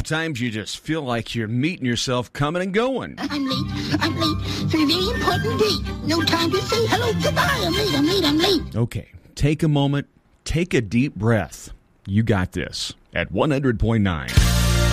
sometimes you just feel like you're meeting yourself coming and going. I'm late for a very important date. No time to say hello, goodbye. I'm late. Okay, take a moment, take a deep breath. You got this at 100.9.